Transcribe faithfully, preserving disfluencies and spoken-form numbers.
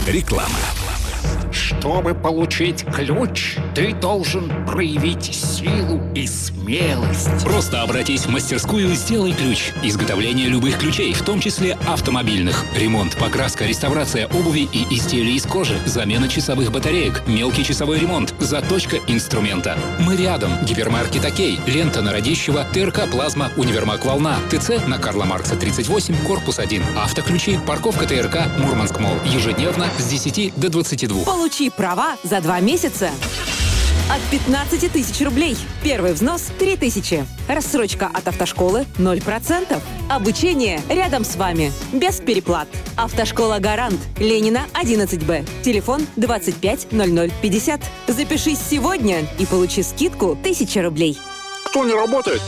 Реклама. Чтобы получить ключ, ты должен проявить силу и смелость. Просто обратись в мастерскую «Сделай ключ». Изготовление любых ключей, в том числе автомобильных. Ремонт, покраска, реставрация обуви и изделий из кожи. Замена часовых батареек, мелкий часовой ремонт, заточка инструмента. Мы рядом. Гипермаркет «Окей», лента на Радищева, ТРК «Плазма», универмаг «Волна», ТЦ на Карла Маркса тридцать восемь, корпус один. Автоключи, парковка ТРК «Мурманск-Молл». Ежедневно с десяти до двадцати двух. Получи права за два месяца. От пятнадцати тысяч рублей. Первый взнос – три тысячи. Рассрочка от автошколы – ноль процентов. Обучение рядом с вами. Без переплат. Автошкола «Гарант». Ленина, одиннадцать Б. Телефон двадцать пять ноль ноль пятьдесят. Запишись сегодня и получи скидку тысяча рублей. Кто не работает,